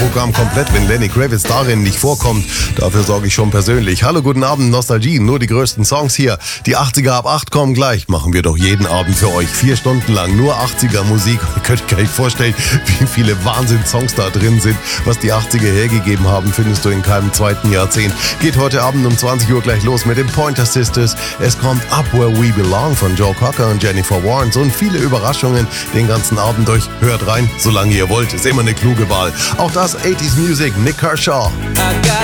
Programm komplett, wenn Lenny Kravitz darin nicht vorkommt. Dafür sorge ich schon persönlich. Hallo, guten Abend, Nostalgie, nur die größten Songs hier. Die 80er ab 8 kommen gleich. Machen wir doch jeden Abend für euch. 4 Stunden lang nur 80er Musik. Ihr könnt euch gar nicht vorstellen, wie viele Wahnsinns-Songs da drin sind. Was die 80er hergegeben haben, findest du in keinem zweiten Jahrzehnt. Geht heute Abend um 20 Uhr gleich los mit den Pointer Sisters. Es kommt Up Where We Belong von Joe Cocker und Jennifer Warnes und viele Überraschungen den ganzen Abend durch. Hört rein, solange ihr wollt. Ist immer eine kluge Wahl. Auch das 80s Music, Nick Kershaw.